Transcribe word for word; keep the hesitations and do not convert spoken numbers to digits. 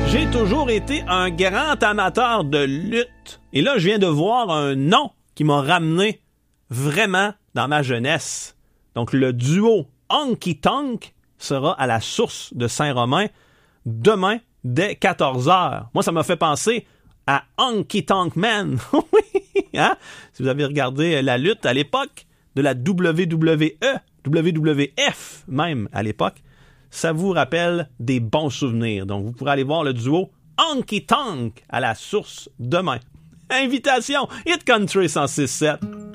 J'ai toujours été un grand amateur de lutte. Et là, je viens de voir un nom qui m'a ramené vraiment dans ma jeunesse. Donc, le duo Honky Tonk sera à la Source de Saint-Romain demain dès quatorze heures. Moi, ça m'a fait penser à Honky Tonk Man. Oui, hein? Si vous avez regardé la lutte à l'époque de la W W E, W W F même à l'époque, ça vous rappelle des bons souvenirs. Donc, vous pourrez aller voir le duo Honky Tonk à la Source demain. Invitation, Hit Country cent six sept.